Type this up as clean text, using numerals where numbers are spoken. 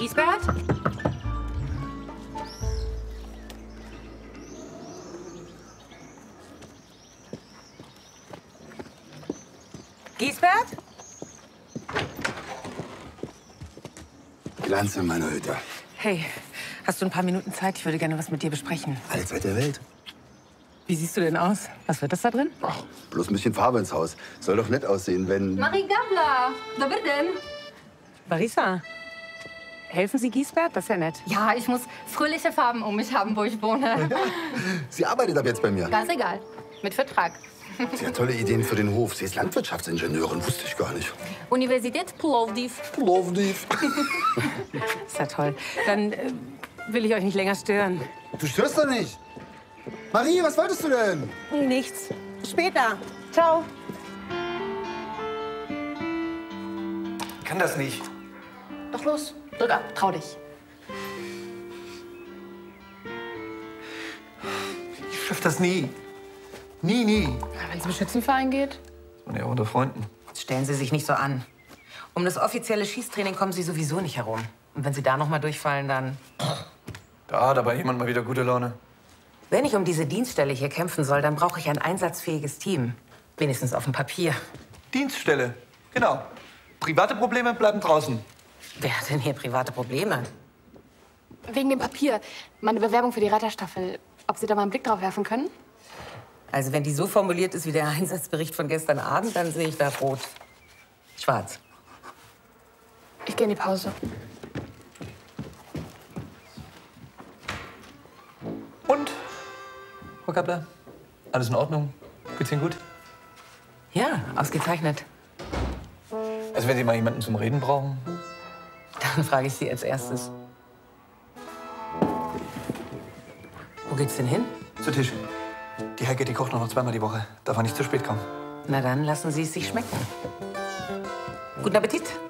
Giesbert? Giesbert? Glanz in meiner Hütte. Hey, hast du ein paar Minuten Zeit? Ich würde gerne was mit dir besprechen. Alle Zeit der Welt. Wie siehst du denn aus? Was wird das da drin? Ach, bloß ein bisschen Farbe ins Haus. Soll doch nett aussehen, wenn... Marie Gabler, dobry den. Marisa, helfen Sie Giesbert? Das ist ja nett. Ja, ich muss fröhliche Farben um mich haben, wo ich wohne. Sie arbeitet ab jetzt bei mir. Ganz egal. Mit Vertrag. Sie hat tolle Ideen für den Hof. Sie ist Landwirtschaftsingenieurin, wusste ich gar nicht. Universität Plovdiv. Plovdiv. Ist ja toll. Dann will ich euch nicht länger stören. Du störst doch nicht. Marie, was wolltest du denn? Nichts. Später. Ciao. Ich kann das nicht. Doch los, drück ab, trau dich. Ich schaff das nie. Nie, nie. Wenn es im Schützenverein geht? Und ja, unter Freunden. Stellen Sie sich nicht so an. Um das offizielle Schießtraining kommen Sie sowieso nicht herum. Und wenn Sie da noch mal durchfallen, dann... Da hat aber jemand mal wieder gute Laune. Wenn ich um diese Dienststelle hier kämpfen soll, dann brauche ich ein einsatzfähiges Team. Wenigstens auf dem Papier. Dienststelle. Genau. Private Probleme bleiben draußen. Wer hat denn hier private Probleme? Wegen dem Papier. Meine Bewerbung für die Reiterstaffel. Ob Sie da mal einen Blick drauf werfen können? Also wenn die so formuliert ist wie der Einsatzbericht von gestern Abend, dann sehe ich da rot. Schwarz. Ich gehe in die Pause. Und? Frau Kappler? Alles in Ordnung? Geht's Ihnen gut? Ja, ausgezeichnet. Also wenn Sie mal jemanden zum Reden brauchen? Dann frage ich Sie als erstes. Wo geht's denn hin? Zu Tisch. Die Heike, die kocht nur noch zweimal die Woche. Darf man nicht zu spät kommen. Na dann lassen Sie es sich schmecken. Guten Appetit.